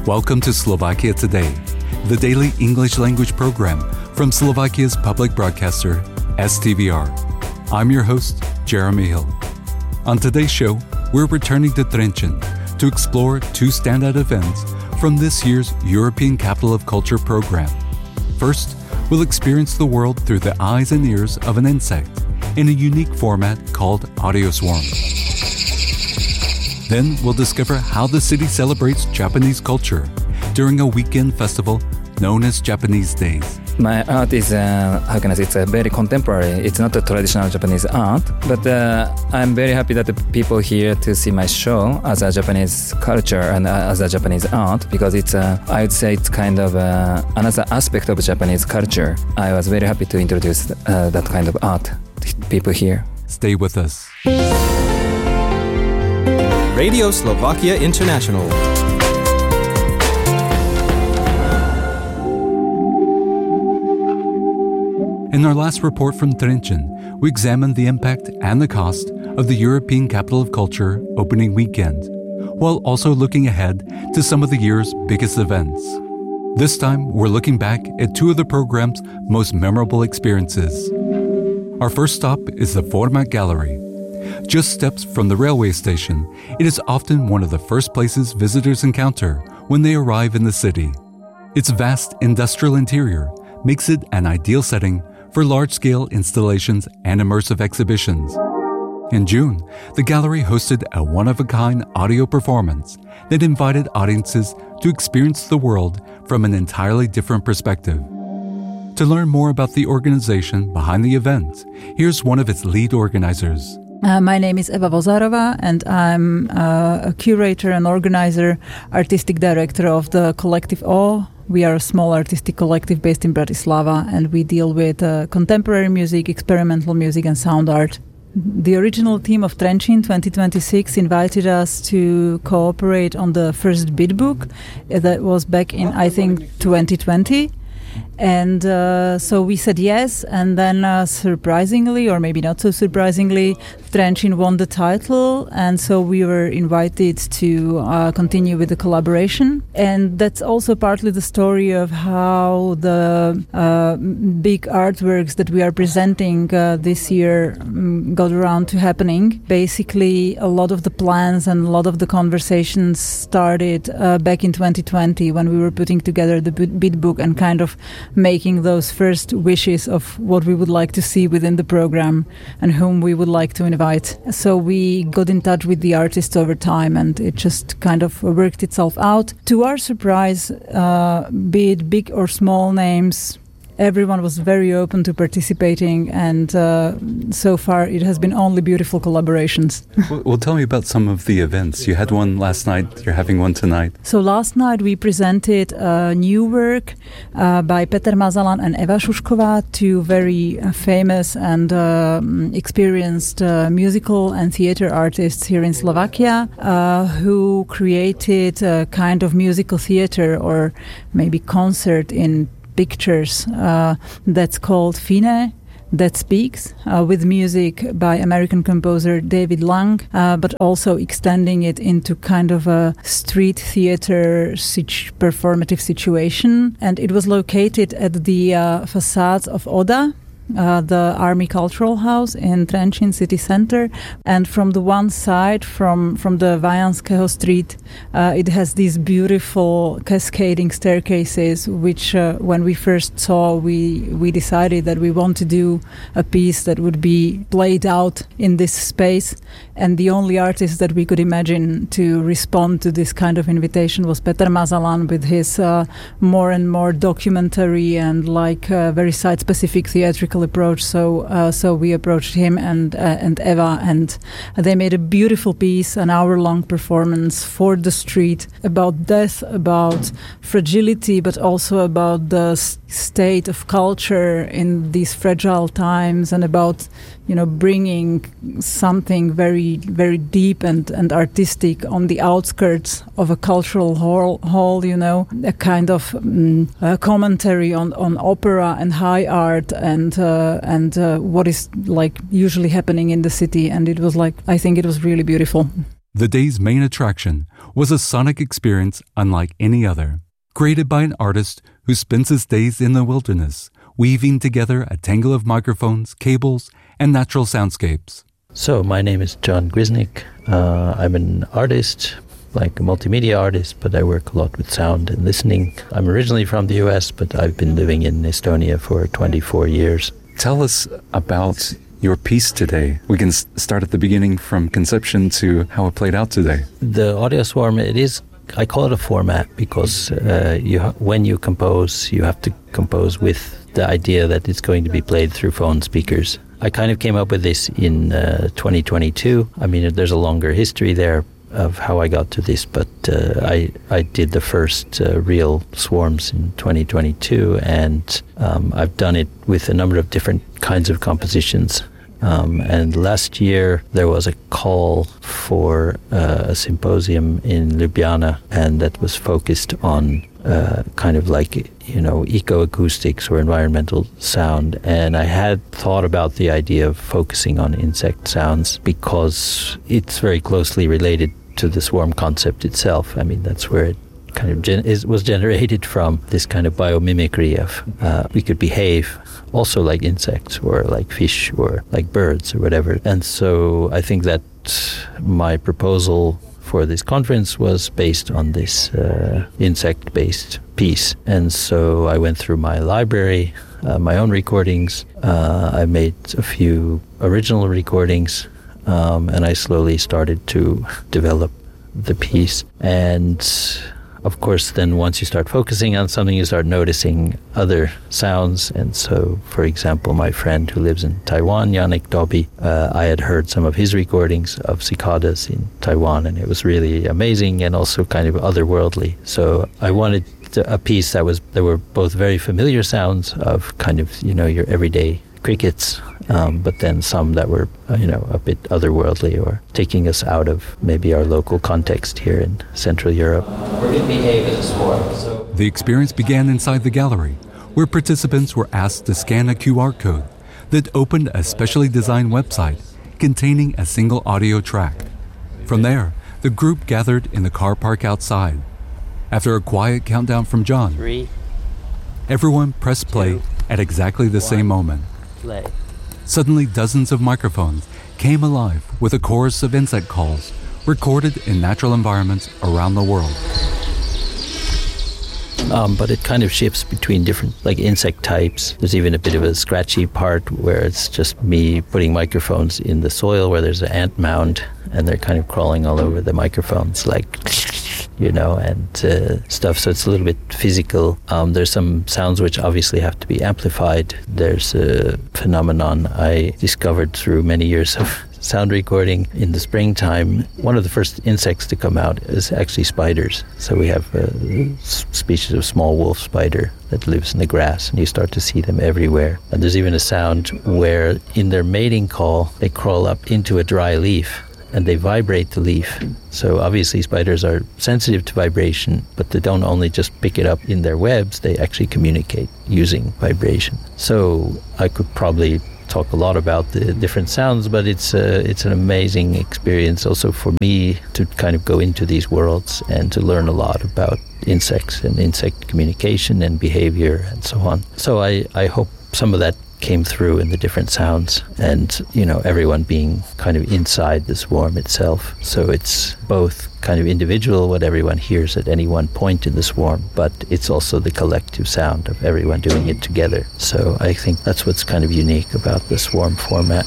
Welcome to Slovakia Today, the daily English language program from Slovakia's public broadcaster, STVR. I'm your host, Jeremy Hill. On today's show, we're returning to Trenčín to explore two standout events from this year's European Capital of Culture program. First, we'll experience the world through the eyes and ears of an insect in a unique format called Audio Swarm. Then we'll discover how the city celebrates Japanese culture during a weekend festival known as Japanese Days. My art is, it's very contemporary. It's not a traditional Japanese art, but I'm very happy that the people here to see my show as a Japanese culture and as a Japanese art, because it's, I would say it's kind of another aspect of Japanese culture. I was very happy to introduce that kind of art to people here. Stay with us. Radio Slovakia International. In our last report from Trenčín, we examined the impact and the cost of the European Capital of Culture opening weekend, while also looking ahead to some of the year's biggest events. This time, we're looking back at two of the program's most memorable experiences. Our first stop is the Format Gallery. Just steps from the railway station, it is often one of the first places visitors encounter when they arrive in the city. Its vast industrial interior makes it an ideal setting for large-scale installations and immersive exhibitions. In June, the gallery hosted a one-of-a-kind audio performance that invited audiences to experience the world from an entirely different perspective. To learn more about the organization behind the event, here's one of its lead organizers. My name is Eva Vozárova, and I'm a curator and organizer, artistic director of the Collective O. We are a small artistic collective based in Bratislava, and we deal with contemporary music, experimental music, and sound art. The original team of Trenčín 2026 invited us to cooperate on the first bid book. That was back in, I think, 2020. And so we said yes, and then surprisingly, or maybe not so surprisingly, Trenčín won the title, and so we were invited to continue with the collaboration. And that's also partly the story of how the big artworks that we are presenting this year got around to happening. Basically, a lot of the plans and a lot of the conversations started back in 2020 when we were putting together the bid book and kind of making those first wishes of what we would like to see within the program and whom we would like to invite. So we got in touch with the artists over time, and it just kind of worked itself out. To our surprise, be it big or small names, everyone was very open to participating, and so far it has been only beautiful collaborations. Well, tell me about some of the events. You had one last night, you're having one tonight. So last night we presented a new work by Peter Mazalan and Eva Šušková, two very famous and experienced musical and theater artists here in Slovakia, who created a kind of musical theater or maybe concert in pictures that's called Fine, That Speaks, with music by American composer David Lang, but also extending it into kind of a street theater performative situation. And it was located at the facades of Oda, the Army Cultural House in Trenčín city center, and from the one side, from the Vajanského Street, it has these beautiful cascading staircases, which when we first saw, we decided that we want to do a piece that would be played out in this space. And the only artist that we could imagine to respond to this kind of invitation was Peter Mazalan with his more and more documentary and very site-specific theatrical approach. So we approached him and Eva, and they made a beautiful piece, an hour-long performance for the street about death, about fragility, but also about the state of culture in these fragile times, and about bringing something very, very deep and artistic on the outskirts of a cultural hall, a kind of commentary on opera and high art and what is usually happening in the city. And it was I think it was really beautiful. The day's main attraction was a sonic experience unlike any other, created by an artist who spends his days in the wilderness, weaving together a tangle of microphones, cables, and natural soundscapes. So my name is John Grisnik. I'm an artist, like a multimedia artist, but I work a lot with sound and listening. I'm originally from the US, but I've been living in Estonia for 24 years. Tell us about your piece today. We can start at the beginning from conception to how it played out today. The audio swarm, I call it a format because when you compose, you have to compose with the idea that it's going to be played through phone speakers. I kind of came up with this in 2022. I mean, there's a longer history there of how I got to this, but I did the first real swarms in 2022, and I've done it with a number of different kinds of compositions. And last year there was a call for a symposium in Ljubljana, and that was focused on kind of like, ecoacoustics or environmental sound. And I had thought about the idea of focusing on insect sounds because it's very closely related to the swarm concept itself. I mean, that's where it kind of was generated from, this kind of biomimicry of we could behave also like insects or like fish or like birds or whatever. And so I think that my proposal for this conference was based on this insect-based piece. And so I went through my library, my own recordings. I made a few original recordings, and I slowly started to develop the piece. And of course, then once you start focusing on something, you start noticing other sounds. And so, for example, my friend who lives in Taiwan, Yannick Dobby, I had heard some of his recordings of cicadas in Taiwan, and it was really amazing and also kind of otherworldly. So I wanted a piece that were both very familiar sounds of kind of, your everyday crickets, but then some that were, a bit otherworldly or taking us out of maybe our local context here in Central Europe. We're going to behave as a swarm. The experience began inside the gallery, where participants were asked to scan a QR code that opened a specially designed website containing a single audio track. From there, the group gathered in the car park outside. After a quiet countdown from John, 3, everyone pressed play at exactly the same moment. Play. Suddenly, dozens of microphones came alive with a chorus of insect calls recorded in natural environments around the world. But it kind of shifts between different insect types. There's even a bit of a scratchy part where it's just me putting microphones in the soil where there's an ant mound, and they're kind of crawling all over the microphones and stuff. So it's a little bit physical. There's some sounds which obviously have to be amplified. There's a phenomenon I discovered through many years of sound recording in the springtime. One of the first insects to come out is actually spiders. So we have a species of small wolf spider that lives in the grass, and you start to see them everywhere. And there's even a sound where in their mating call, they crawl up into a dry leaf and they vibrate the leaf. So obviously spiders are sensitive to vibration, but they don't only just pick it up in their webs, they actually communicate using vibration. So I could probably talk a lot about the different sounds, but it's an amazing experience also for me to kind of go into these worlds and to learn a lot about insects and insect communication and behavior and so on. So I hope some of that came through in the different sounds, and everyone being kind of inside the swarm itself. So it's both kind of individual, what everyone hears at any one point in the swarm, but it's also the collective sound of everyone doing it together. So I think that's what's kind of unique about the swarm format.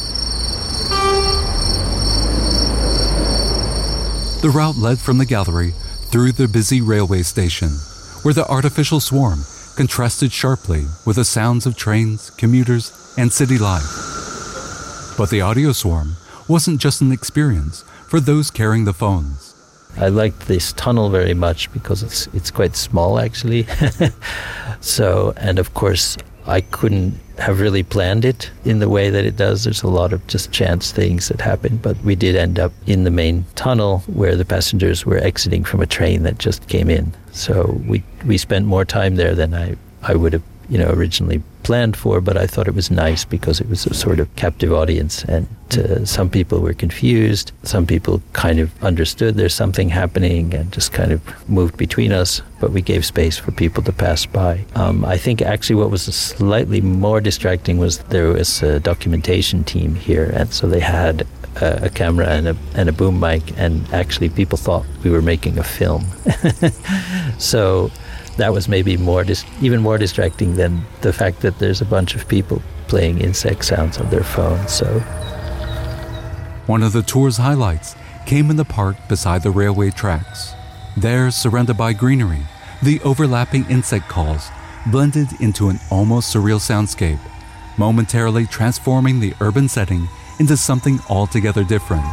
The route led from the gallery through the busy railway station, where the artificial swarm contrasted sharply with the sounds of trains, commuters, and city life. But the audio swarm wasn't just an experience for those carrying the phones. I liked this tunnel very much because it's quite small actually. So, and of course I couldn't have really planned it in the way that it does. There's a lot of just chance things that happen, but we did end up in the main tunnel where the passengers were exiting from a train that just came in. So we spent more time there than I would have originally planned for, but I thought it was nice because it was a sort of captive audience, and some people were confused, some people kind of understood there's something happening and just kind of moved between us, but we gave space for people to pass by. I think actually what was slightly more distracting was there was a documentation team here, and so they had a camera and a boom mic, and actually people thought we were making a film. So that was maybe even more distracting than the fact that there's a bunch of people playing insect sounds on their phones. So one of the tour's highlights came in the park beside the railway tracks. There, surrounded by greenery, the overlapping insect calls blended into an almost surreal soundscape, momentarily transforming the urban setting into something altogether different.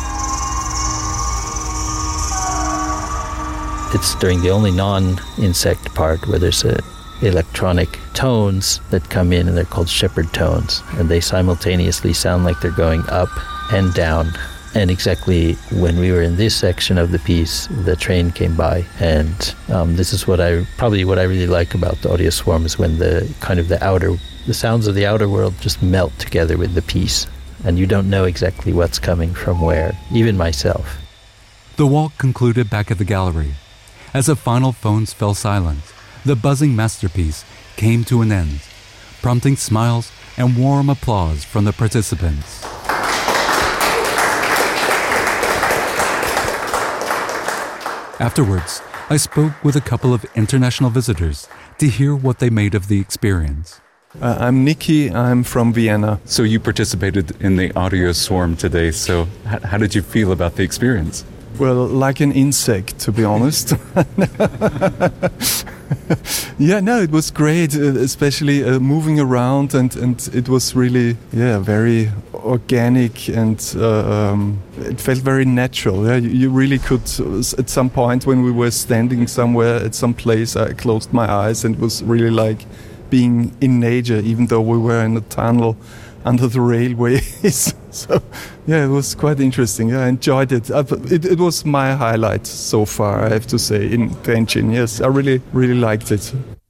It's during the only non-insect part where there's electronic tones that come in, and they're called shepherd tones, and they simultaneously sound like they're going up and down. And exactly when we were in this section of the piece, the train came by, and this is what I really like about the audio swarm, is when the sounds of the outer world just melt together with the piece, and you don't know exactly what's coming from where, even myself. The walk concluded back at the gallery. As the final phones fell silent, the buzzing masterpiece came to an end, prompting smiles and warm applause from the participants. Afterwards, I spoke with a couple of international visitors to hear what they made of the experience. I'm Nikki, I'm from Vienna. So you participated in the audio swarm today, so how did you feel about the experience? Well, like an insect, to be honest. Yeah, no, it was great, especially moving around, and it was really, very organic, and it felt very natural. Yeah, you really could, at some point when we were standing somewhere at some place, I closed my eyes, and it was really like being in nature, even though we were in a tunnel under the railways. So, yeah, it was quite interesting. Yeah, I enjoyed it. It was my highlight so far, I have to say, in Trenčín. Yes, I really, really liked it.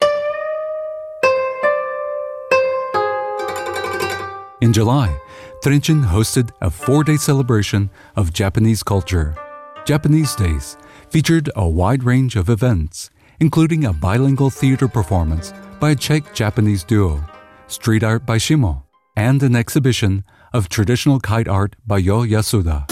In July, Trenčín hosted a 4-day celebration of Japanese culture. Japanese Days featured a wide range of events, including a bilingual theater performance by a Czech-Japanese duo, street art by Shimo, and an exhibition of traditional kite art by Yo Yasuda.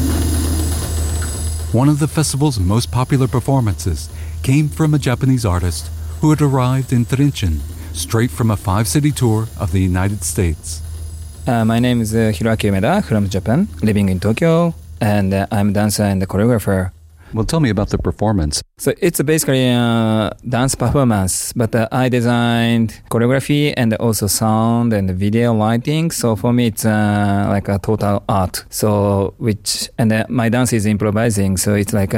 One of the festival's most popular performances came from a Japanese artist who had arrived in Trenčín straight from a 5-city tour of the United States. My name is Hiroaki Umeda from Japan, living in Tokyo, and I'm a dancer and a choreographer. Well, tell me about the performance. So it's basically a dance performance, but I designed choreography and also sound and video lighting. So for me, it's like a total art. So my dance is improvising. So it's like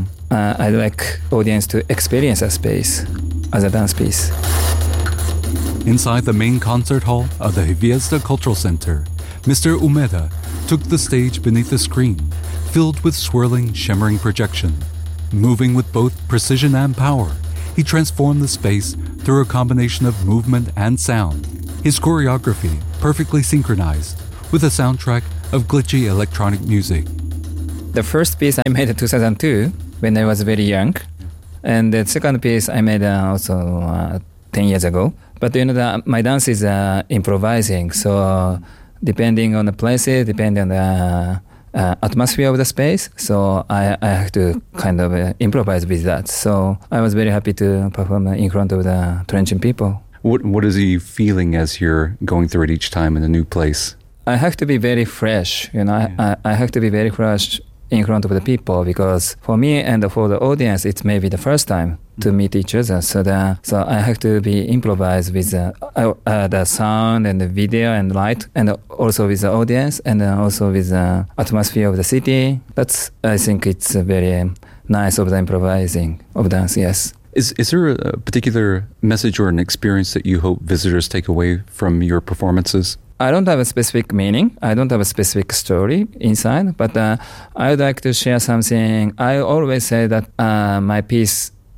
I like audience to experience a space as a dance piece. Inside the main concert hall of the Hviezda Cultural Center, Mr. Umeda took the stage beneath the screen, filled with swirling, shimmering projection. Moving with both precision and power, he transformed the space through a combination of movement and sound. His choreography perfectly synchronized with a soundtrack of glitchy electronic music. The first piece I made in 2002 when I was very young, and the second piece I made also 10 years ago. But my dance is improvising, so depending on the places, depending on the atmosphere of the space, so I have to kind of improvise with that. So I was very happy to perform in front of the Trenčín people. What is he feeling as you're going through it each time in a new place? I have to be very fresh, I have to be very fresh in front of the people, because for me and for the audience, it's maybe the first time to meet each other. So I have to be improvised with the sound and the video and light, and also with the audience, and also with the atmosphere of the city. I think it's very nice of the improvising of dance, yes. Is there a particular message or an experience that you hope visitors take away from your performances? I don't have a specific meaning. I don't have a specific story inside, but I would like to share something. I always say that my piece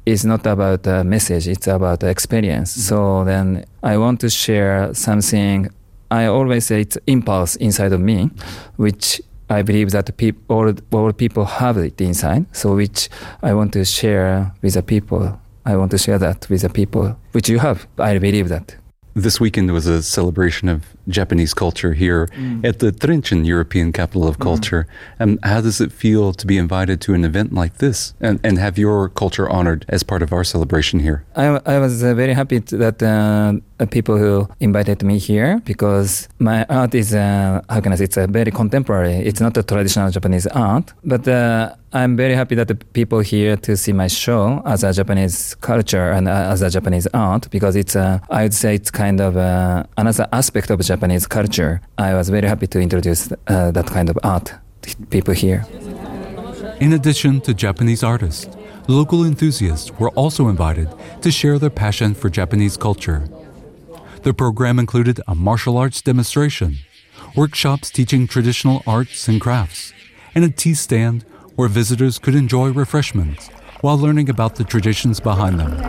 is not about a message, it's about the experience. So then I want to share something. I always say it's impulse inside of me, which I believe that all people have it inside. So which I want to share with the people. I want to share that with the people, which you have. I believe that. This weekend was a celebration of Japanese culture here at the Trinchen European Capital of Culture. How does it feel to be invited to an event like this and have your culture honored as part of our celebration here? I was very happy that people who invited me here, because my art is, it's a very contemporary. It's not a traditional Japanese art, but I'm very happy that the people here to see my show as a Japanese culture and as a Japanese art, because it's, I would say it's kind of another aspect of Japanese culture. I was very happy to introduce that kind of art to people here. In addition to Japanese artists, local enthusiasts were also invited to share their passion for Japanese culture. The program included a martial arts demonstration, workshops teaching traditional arts and crafts, and a tea stand where visitors could enjoy refreshments while learning about the traditions behind them.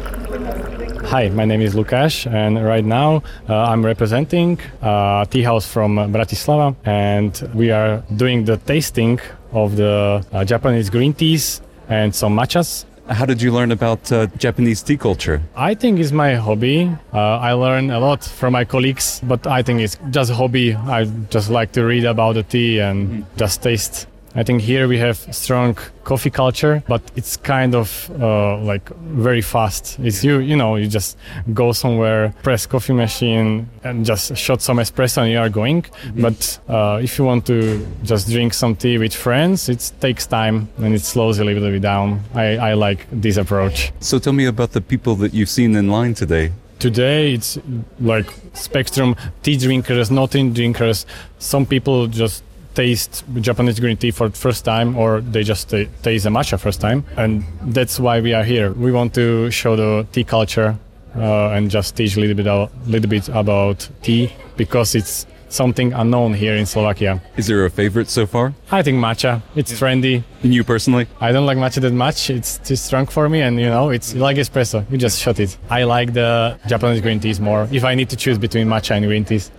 Hi, my name is Lukáš, and right now I'm representing a tea house from Bratislava, and we are doing the tasting of the Japanese green teas and some matchas. How did you learn about Japanese tea culture? I think it's my hobby. I learn a lot from my colleagues, but I think it's just a hobby. I just like to read about the tea and just taste. I think here we have strong coffee culture, but it's kind of like very fast. It's you just go somewhere, press coffee machine, and just shot some espresso, and you are going. But if you want to just drink some tea with friends, it takes time and it slows a little bit down. I like this approach. So tell me about the people that you've seen in line today. Today it's like spectrum: tea drinkers, not tea drinkers. Some people just taste Japanese green tea for the first time, or they just taste the matcha first time, and that's why we are here. We want to show the tea culture and just teach a little bit about tea, because it's something unknown here in Slovakia. Is there a favorite so far? I think matcha. It's trendy. And you personally? I don't like matcha that much. It's too strong for me, and it's like espresso. You just shot it. I like the Japanese green teas more, if I need to choose between matcha and green teas.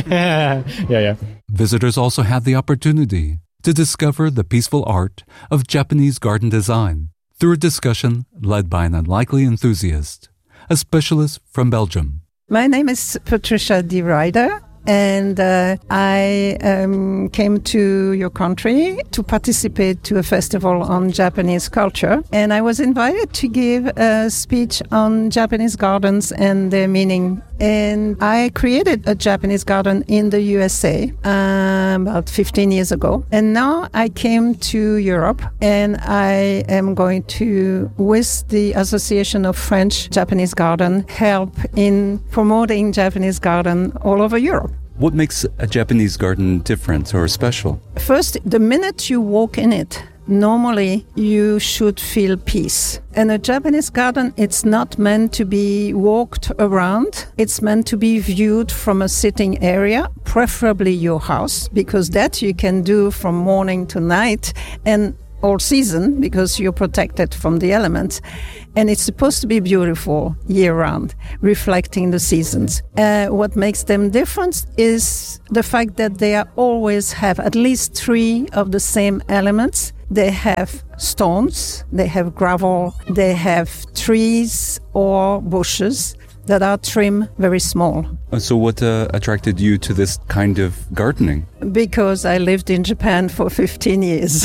Yeah. Visitors also had the opportunity to discover the peaceful art of Japanese garden design through a discussion led by an unlikely enthusiast, a specialist from Belgium. My name is Patricia de Ryder, and I came to your country to participate to a festival on Japanese culture, and I was invited to give a speech on Japanese gardens and their meaning. And I created a Japanese garden in the USA about 15 years ago. And now I came to Europe, and I am going to, with the Association of French Japanese Garden, help in promoting Japanese garden all over Europe. What makes a Japanese garden different or special? First, the minute you walk in it, normally you should feel peace. And a Japanese garden, it's not meant to be walked around. It's meant to be viewed from a sitting area, preferably your house, because that you can do from morning to night and all season, because you're protected from the elements. And it's supposed to be beautiful year-round, reflecting the seasons. What makes them different is the fact that they always have at least 3 of the same elements. They have stones, they have gravel, they have trees or bushes that are trimmed very small. So what attracted you to this kind of gardening? Because I lived in Japan for 15 years.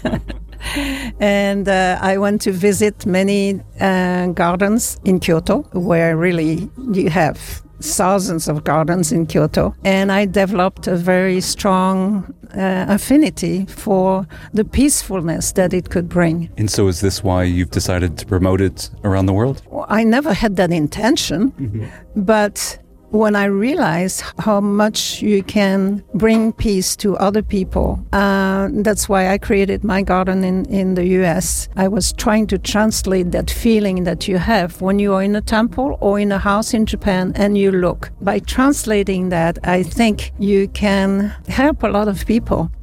And I went to visit many gardens in Kyoto, where really you have thousands of gardens in Kyoto. And I developed a very strong affinity for the peacefulness that it could bring. And so is this why you've decided to promote it around the world? I never had that intention, but when I realized how much you can bring peace to other people, that's why I created my garden in the US. I was trying to translate that feeling that you have when you are in a temple or in a house in Japan and you look. By translating that, I think you can help a lot of people.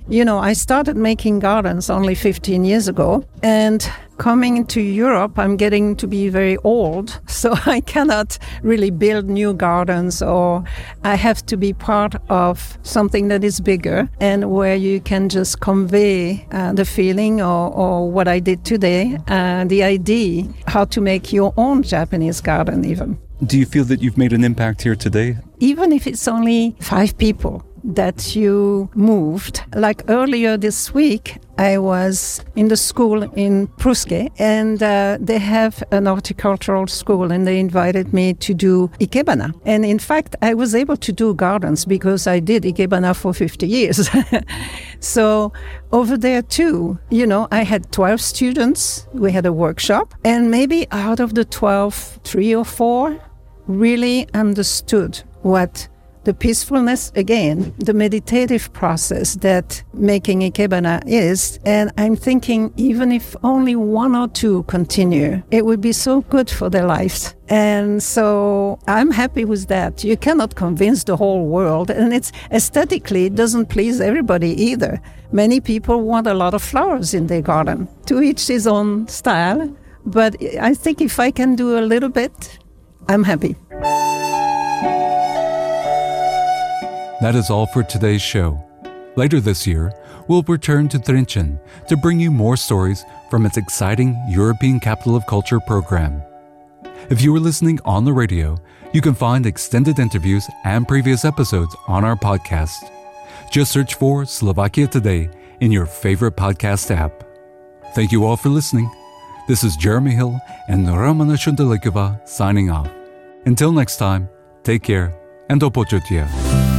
You know, I started making gardens only 15 years ago, and coming to Europe, I'm getting to be very old, so I cannot really build new gardens, or I have to be part of something that is bigger and where you can just convey the feeling or what I did today, the idea how to make your own Japanese garden even. Do you feel that you've made an impact here today? Even if it's only 5 people that you moved. Like earlier this week, I was in the school in Pruske, and they have an horticultural school, and they invited me to do ikebana. And in fact, I was able to do gardens because I did ikebana for 50 years. So over there too, you know, I had 12 students. We had a workshop, and maybe out of the 12, 3 or 4 really understood what the peacefulness, again, the meditative process that making ikebana is. And I'm thinking, even if only 1 or 2 continue, it would be so good for their lives. And so I'm happy with that. You cannot convince the whole world. And it's aesthetically, it doesn't please everybody either. Many people want a lot of flowers in their garden. To each his own style. But I think if I can do a little bit, I'm happy. That is all for today's show. Later this year, we'll return to Trinchen to bring you more stories from its exciting European Capital of Culture program. If you are listening on the radio, you can find extended interviews and previous episodes on our podcast. Just search for Slovakia Today in your favorite podcast app. Thank you all for listening. This is Jeremy Hill and Romana Shundalikova signing off. Until next time, take care and do počutia.